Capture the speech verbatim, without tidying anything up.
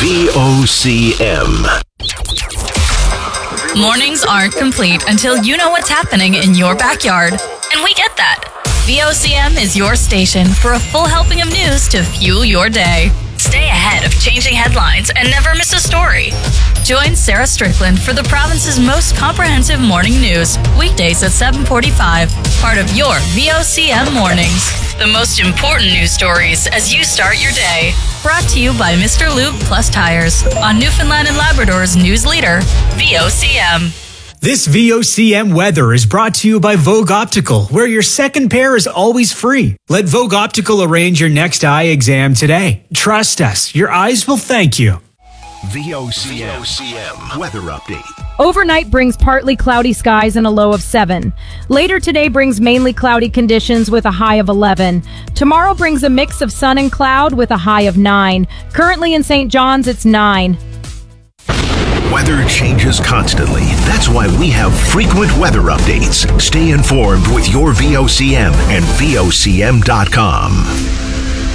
V O C M. Mornings aren't complete until you know what's happening in your backyard. And we get that. V O C M is your station for a full helping of news to fuel your day. Stay ahead of changing headlines and never miss a story. Join Sarah Strickland for the province's most comprehensive morning news, weekdays at seven forty-five, part of your V O C M Mornings. The most important news stories as you start your day. Brought to you by Mister Lube Plus Tires on Newfoundland and Labrador's news leader, V O C M. This V O C M weather is brought to you by Vogue Optical, where your second pair is always free. Let Vogue Optical arrange your next eye exam today. Trust us, your eyes will thank you. V O C M weather update. Overnight brings partly cloudy skies and a low of seven. Later today brings mainly cloudy conditions with a high of eleven. Tomorrow brings a mix of sun and cloud with a high of nine. Currently in Saint John's, it's nine. Weather changes constantly. That's why we have frequent weather updates. Stay informed with your V O C M and V O C M dot com.